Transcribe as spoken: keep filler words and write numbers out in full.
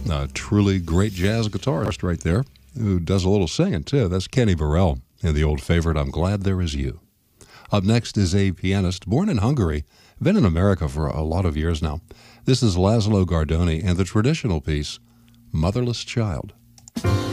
A truly great jazz guitarist right there who does a little singing, too. That's Kenny Burrell and the old favorite, I'm Glad There Is You. Up next is a pianist born in Hungary, been in America for a lot of years now. This is Laszlo Gardoni and the traditional piece, Motherless Child.